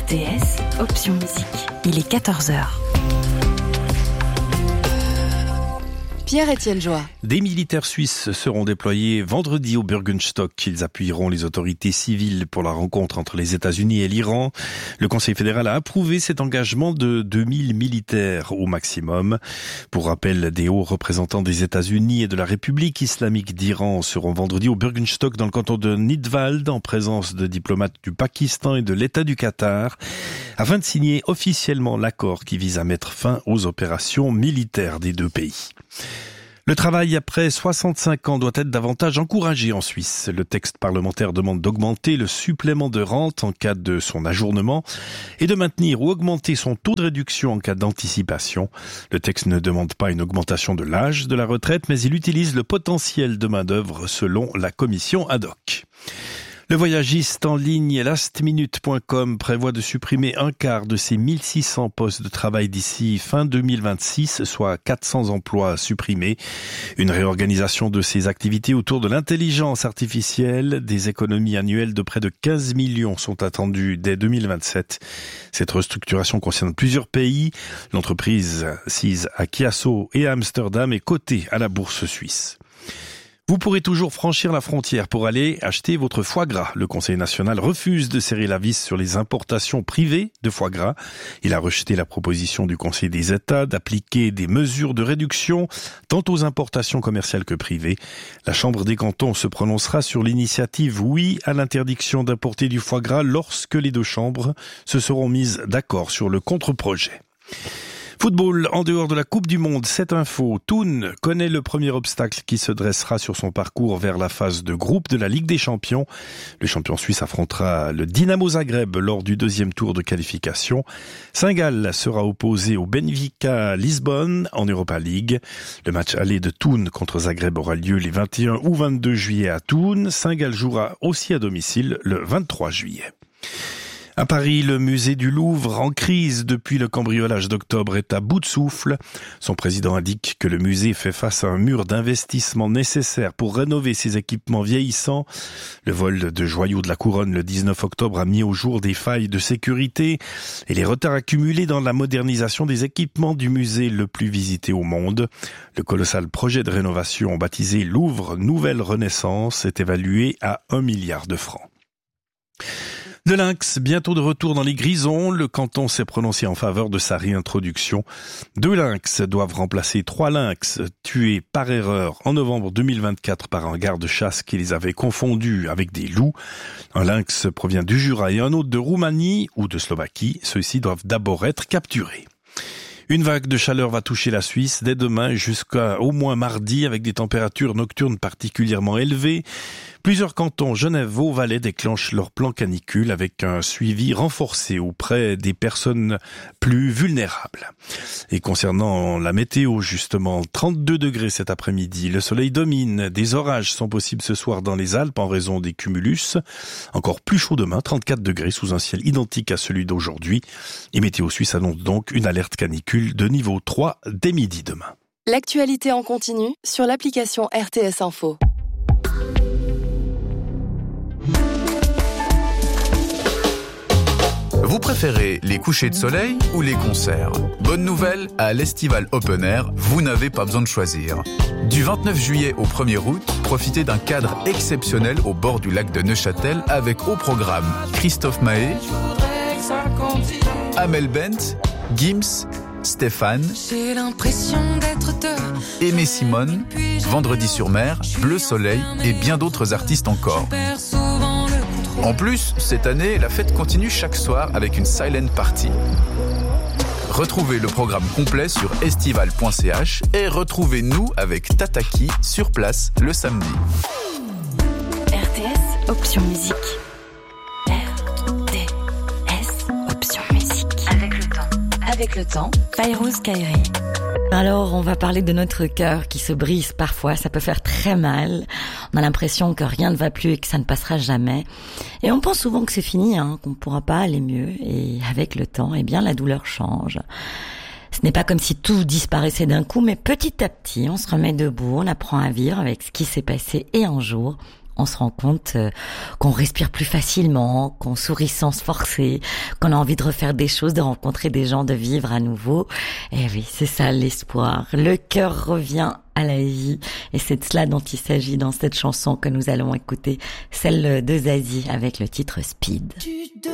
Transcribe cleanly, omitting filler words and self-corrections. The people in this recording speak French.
RTS, option musique. Il est 14h. Pierre-Étienne Joie. Des militaires suisses seront déployés vendredi au Bürgenstock. Ils appuieront les autorités civiles pour la rencontre entre les États-Unis et l'Iran. Le Conseil fédéral a approuvé cet engagement de 2000 militaires au maximum. Pour rappel, des hauts représentants des États-Unis et de la République islamique d'Iran seront vendredi au Bürgenstock dans le canton de Nidwald en présence de diplomates du Pakistan et de l'État du Qatar afin de signer officiellement l'accord qui vise à mettre fin aux opérations militaires des deux pays. Le travail après 65 ans doit être davantage encouragé en Suisse. Le texte parlementaire demande d'augmenter le supplément de rente en cas de son ajournement et de maintenir ou augmenter son taux de réduction en cas d'anticipation. Le texte ne demande pas une augmentation de l'âge de la retraite, mais il utilise le potentiel de main-d'œuvre selon la commission ad hoc. Le voyagiste en ligne lastminute.com prévoit de supprimer un quart de ses 1600 postes de travail d'ici fin 2026, soit 400 emplois supprimés. Une réorganisation de ses activités autour de l'intelligence artificielle. Des économies annuelles de près de 15 millions sont attendues dès 2027. Cette restructuration concerne plusieurs pays. L'entreprise sise à Chiasso et à Amsterdam est cotée à la bourse suisse. Vous pourrez toujours franchir la frontière pour aller acheter votre foie gras. Le Conseil national refuse de serrer la vis sur les importations privées de foie gras. Il a rejeté la proposition du Conseil des États d'appliquer des mesures de réduction tant aux importations commerciales que privées. La Chambre des cantons se prononcera sur l'initiative oui à l'interdiction d'importer du foie gras lorsque les deux chambres se seront mises d'accord sur le contre-projet. Football, en dehors de la Coupe du Monde, cette info, Thun connaît le premier obstacle qui se dressera sur son parcours vers la phase de groupe de la Ligue des Champions. Le champion suisse affrontera le Dynamo Zagreb lors du deuxième tour de qualification. Saint-Gall sera opposé au Benfica Lisbonne en Europa League. Le match aller de Thun contre Zagreb aura lieu les 21 ou 22 juillet à Thun. Saint-Gall jouera aussi à domicile le 23 juillet. À Paris, le musée du Louvre, en crise depuis le cambriolage d'octobre, est à bout de souffle. Son président indique que le musée fait face à un mur d'investissement nécessaire pour rénover ses équipements vieillissants. Le vol de joyaux de la couronne le 19 octobre a mis au jour des failles de sécurité et les retards accumulés dans la modernisation des équipements du musée le plus visité au monde. Le colossal projet de rénovation baptisé Louvre Nouvelle Renaissance est évalué à 1 milliard de francs. Le lynx, bientôt de retour dans les Grisons, le canton s'est prononcé en faveur de sa réintroduction. 2 lynx doivent remplacer 3 lynx tués par erreur en novembre 2024 par un garde-chasse qui les avait confondus avec des loups. Un lynx provient du Jura et un autre de Roumanie ou de Slovaquie. Ceux-ci doivent d'abord être capturés. Une vague de chaleur va toucher la Suisse dès demain jusqu'à au moins mardi avec des températures nocturnes particulièrement élevées. Plusieurs cantons, Genève, Vaud, Valais déclenchent leur plan canicule avec un suivi renforcé auprès des personnes plus vulnérables. Et concernant la météo, justement, 32 degrés cet après-midi. Le soleil domine. Des orages sont possibles ce soir dans les Alpes en raison des cumulus. Encore plus chaud demain, 34 degrés sous un ciel identique à celui d'aujourd'hui. Et Météo Suisse annonce donc une alerte canicule de niveau 3 dès midi demain. L'actualité en continu sur l'application RTS Info. Vous préférez les couchers de soleil ou les concerts ? Bonne nouvelle, à l'Estival Open Air, vous n'avez pas besoin de choisir. Du 29 juillet au 1er août, profitez d'un cadre exceptionnel au bord du lac de Neuchâtel avec au programme Christophe Mahé, Amel Bent, Gims, Stéphane, Aimé Simone, Vendredi sur mer, Bleu Soleil et bien d'autres artistes encore. En plus, cette année, la fête continue chaque soir avec une silent party. Retrouvez le programme complet sur estival.ch et retrouvez-nous avec Tataki sur place le samedi. RTS, option musique. RTS, option musique. Avec le temps, Fayrouz Kairi. Alors, on va parler de notre cœur qui se brise parfois, ça peut faire très mal. On a l'impression que rien ne va plus et que ça ne passera jamais. Et on pense souvent que c'est fini, qu'on ne pourra pas aller mieux. Et avec le temps, eh bien, la douleur change. Ce n'est pas comme si tout disparaissait d'un coup, mais petit à petit, on se remet debout, on apprend à vivre avec ce qui s'est passé et un jour, on se rend compte qu'on respire plus facilement, qu'on sourit sans se forcer, qu'on a envie de refaire des choses, de rencontrer des gens, de vivre à nouveau. Et oui, c'est ça l'espoir. Le cœur revient à la vie et c'est de cela dont il s'agit dans cette chanson que nous allons écouter, celle de Zazie avec le titre Speed.